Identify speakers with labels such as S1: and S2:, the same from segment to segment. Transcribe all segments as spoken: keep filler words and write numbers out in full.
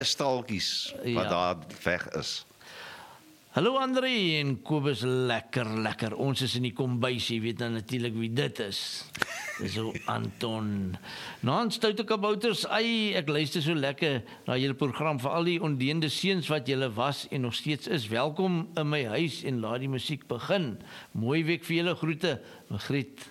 S1: stalkies wat
S2: Ja.
S1: daar weg is.
S2: Hallo André en Kobus, lekker, lekker. Ons is in die kombuis, jy weet dan natuurlik wie dit is. Dis ou Anton. Nou, stoute kabouters, ai, ek luister so lekker na julle program, vir al die ondeende seuns wat julle was en nog steeds is. Welkom in my huis en laat die musiek begin. Mooi week vir julle, groete. Magriet.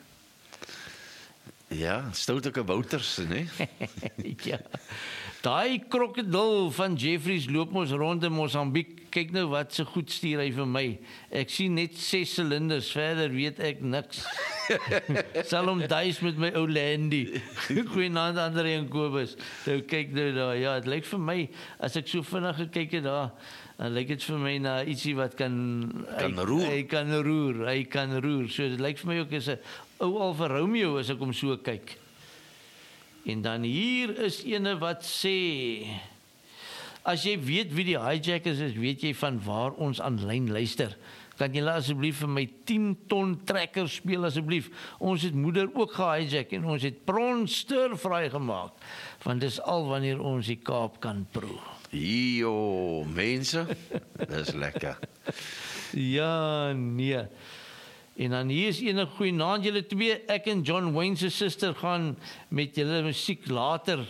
S1: Ja, stoute kabouters, né?
S2: Ja. Daai krokodil van Jeffries loop ons rond in Mosambiek. Kyk nou wat se goed stuur hy vir my. Ek sien net ses silinders, verder weet ek niks. Sal hom duis met my ou Landy. Goeienaand André en Kobus. Nou kyk nou daar. Ja, dit lyk vir my as ek so vinnig gekyk het daar, dan lyk dit vir my na ietsie wat kan
S1: Kan
S2: hy,
S1: roer.
S2: Hy kan roer, hy kan roer. So dit lyk vir my ook is 'n ou Alfa Romeo as ek hom so kyk. En dan hier is ene wat sê, as jy weet wie die hijackers is, weet jy van waar ons aanlyn luister. Kan julle asseblief vir my tien ton trekker speel asseblief? Ons het moeder ook gehijack en ons het prawn stir fry gemaak. Want dis al wanneer ons die Kaap kan proe.
S1: Jo, mense, dis lekker.
S2: Ja, nee. En dan hier is ene goeie naand julle twee. Ek en John Wayne se suster gaan met julle musiek later.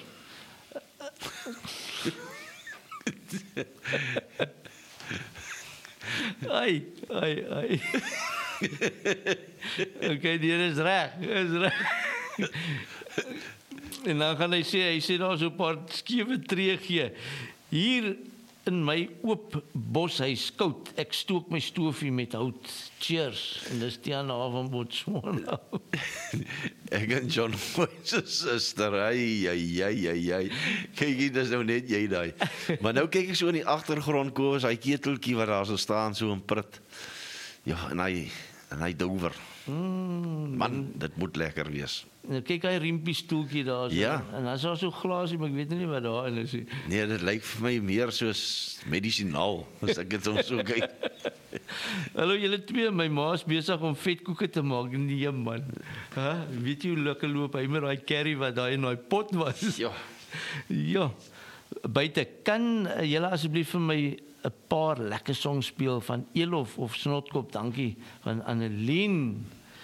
S2: Ai, ai, ai. Okay, dit is reg, is reg. En dan gaan hy sê, hy sê daar so 'n paar skewe tree gee. Hier in my oop boshuis koud. Ek stook my stoofie met hout. Cheers. En dis die aan van Botswana.
S1: Ek en John Wayne se suster, ai, ai, ai, ai, ai. Kyk hier, dis nou net jy daai. Maar nou kyk ek so in die agtergrond, Kobus, hy keteltjie wat daar so staan, so in prit. Ja, en hy, en hy douwer.
S2: Mm,
S1: Man, dit moet lekker wees.
S2: nou kyk hy riempie stoeltjie daar so.
S1: Ja.
S2: En dan is daar so glasie, maar ek weet nie wat daarin is nie.
S1: Nee, dit lyk vir my meer soos medisinaal, as ek dit ons so kyk.
S2: Hallo julle twee, my ma is besig om vetkoeke te maak. Nee man. Ha, weet jy hoe lekker loop hy met daai curry wat daai in daai pot was?
S1: Ja.
S2: Ja. Buite, kan uh, julle asseblief vir my 'n paar lekker songs speel van Elof of Snotkop, dankie, van Annelien.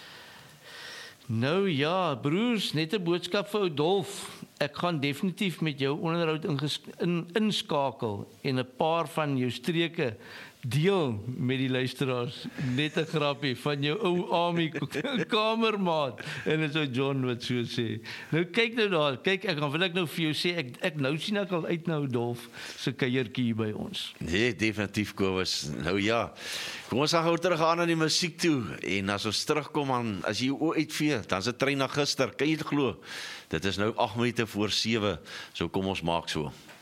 S2: Nou ja, broers, net 'n boodskap vir ou Dolf. Ek gaan definitief met jou onderhoud in, inskakel en 'n paar van jou streke deel met die luisteraars. Net 'n grappie van jou ou Ami kamermaat. En dit is ou John wat so sê. Nou kyk nou daar, kyk ek gaan wil ek nou vir jou sê ek ek nou sien ek al uit nou Dolf se kuiertjie hier by ons.
S1: Nee, definitief Kobus. Nou ja, kom ons gaan gou terug aan na die musiek toe. En as ons terugkom aan, as jy jou oë uitvee, dan is dit trein na gister. Kan jy dit glo? Dit is nou agt minute voor sewe. So kom ons maak so.